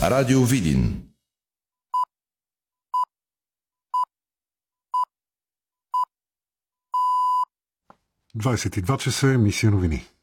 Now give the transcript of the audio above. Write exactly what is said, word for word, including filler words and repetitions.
Радио Видин. двадесет и два часа, емисия новини.